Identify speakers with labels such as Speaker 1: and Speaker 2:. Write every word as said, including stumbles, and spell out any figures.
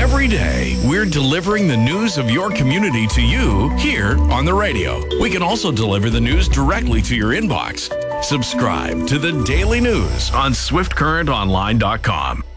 Speaker 1: Every day, we're delivering the news of your community to you here on the radio. We can also deliver the news directly to your inbox. Subscribe to the Daily News on Swift Current Online dot com.